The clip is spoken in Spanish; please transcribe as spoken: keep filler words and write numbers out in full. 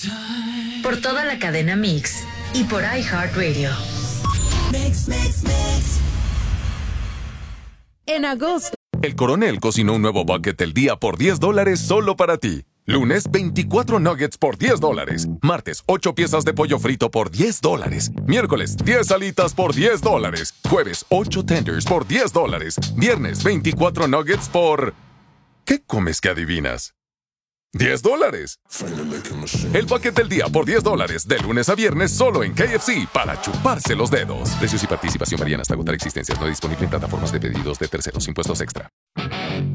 Por toda la cadena Mix y por iHeartRadio. Mix, mix, mix. En agosto. El Coronel cocinó un nuevo bucket del día por diez dólares solo para ti. Lunes, veinticuatro nuggets por diez dólares. Martes, ocho piezas de pollo frito por diez dólares. Miércoles, diez alitas por diez dólares. Jueves, ocho tenders por diez dólares. Viernes, veinticuatro nuggets por... ¿Qué comes que adivinas? ¡diez dólares! El bucket del día por diez dólares. De lunes a viernes solo en K F C para chuparse los dedos. Precios y participación varían hasta agotar existencias. No disponible en plataformas de pedidos de terceros. Impuestos extra.